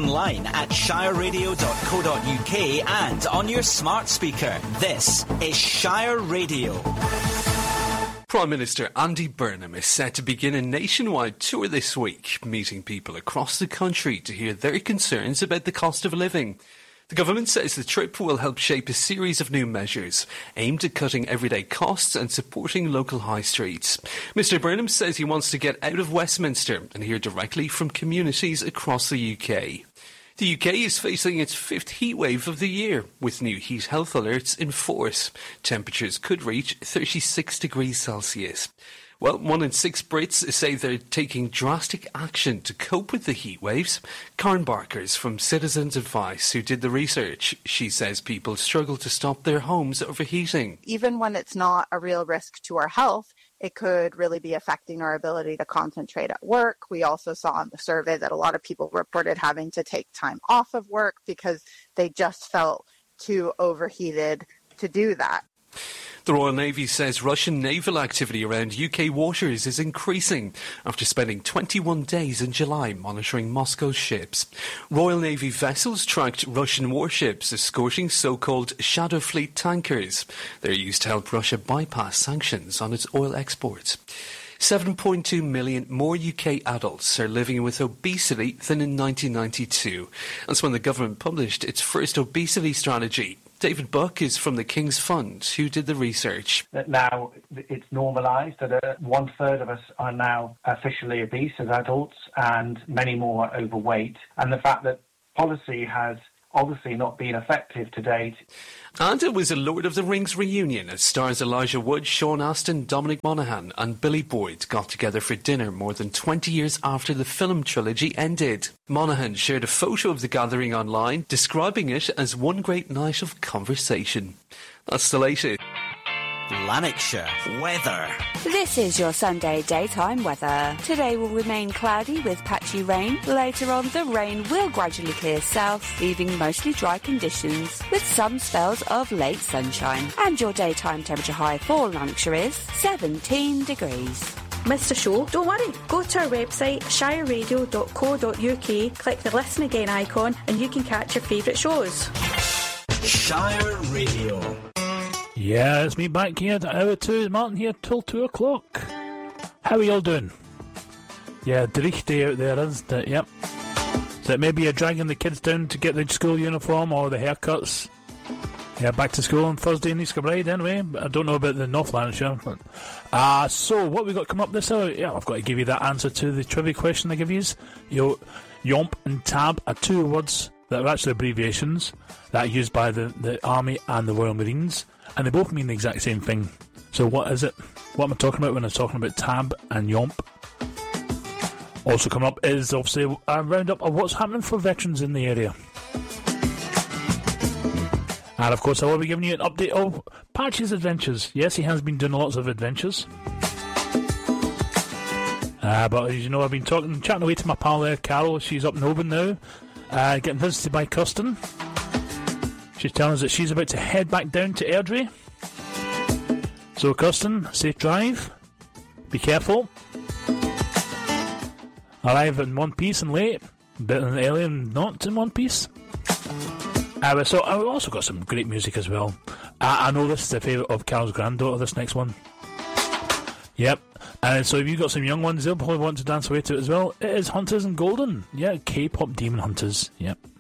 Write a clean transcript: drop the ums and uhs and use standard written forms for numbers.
online at shireradio.co.uk and on your smart speaker. This is Shire Radio. Prime Minister Andy Burnham is set to begin a nationwide tour this week, meeting people across the country to hear their concerns about the cost of living. The government says the trip will help shape a series of new measures aimed at cutting everyday costs and supporting local high streets. Mr Burnham says he wants to get out of Westminster and hear directly from communities across the UK. The UK is facing its fifth heatwave of the year, with new heat health alerts in force. Temperatures could reach 36 degrees Celsius. Well, 1 in 6 Brits say they're taking drastic action to cope with the heat waves. Karen Barker's from Citizens Advice, who did the research. She says people struggle to stop their homes overheating. Even when it's not a real risk to our health, it could really be affecting our ability to concentrate at work. We also saw in the survey that a lot of people reported having to take time off of work because they just felt too overheated to do that. The Royal Navy says Russian naval activity around UK waters is increasing after spending 21 days in July monitoring Moscow's ships. Royal Navy vessels tracked Russian warships escorting so-called Shadow Fleet tankers. They're used to help Russia bypass sanctions on its oil exports. 7.2 million more UK adults are living with obesity than in 1992. That's when the government published its first obesity strategy. David Buck is from the King's Fund, who did the research. Now it's normalised that 1/3 of us are now officially obese as adults and many more are overweight. And the fact that policy has obviously not been effective to date. And it was a Lord of the Rings reunion as stars Elijah Wood, Sean Astin, Dominic Monaghan and Billy Boyd got together for dinner more than 20 years after the film trilogy ended. Monaghan shared a photo of the gathering online, describing it as one great night of conversation. That's the latest. Lanarkshire weather. This is your Sunday daytime weather. Today will remain cloudy with patchy rain. Later on, the rain will gradually clear south, leaving mostly dry conditions with some spells of late sunshine. And your daytime temperature high for Lanarkshire is 17 degrees. Missed a show? Don't worry. Go to our website, shireradio.co.uk, click the Listen Again icon, and you can catch your favourite shows. Shire Radio. Yeah, it's me back here at hour 2. Martin here till 2 o'clock. How are you all doing? Yeah, dreich day out there, isn't it? Yep. So maybe you're dragging the kids down to get the school uniform or the haircuts. Yeah, back to school on Thursday in East Kilbride anyway. I don't know about the North Lanarkshire. So what we got coming up this hour? Yeah, I've got to give you that answer to the trivia question I give you. Yomp and Tab are 2 words that are actually abbreviations that are used by the Army and the Royal Marines. And they both mean the exact same thing. So what is it? What am I talking about when I'm talking about Tab and Yomp? Also coming up is obviously a roundup of what's happening for veterans in the area. And of course I will be giving you an update of Patchy's adventures. Yes, he has been doing lots of adventures. But as you know, I've been chatting away to my pal there, Carol. She's up in Oban now, getting visited by Kirsten. She's telling us that she's about to head back down to Airdrie. So Kirsten, safe drive. Be careful. Arrive in one piece and late. A bit early and not in one piece. So I've also got some great music as well. I know this is a favourite of Carol's granddaughter, this next one. Yep. And so if you've got some young ones, they'll probably want to dance away to it as well. It is Hunters and Golden. Yeah, K-pop Demon Hunters. Yep.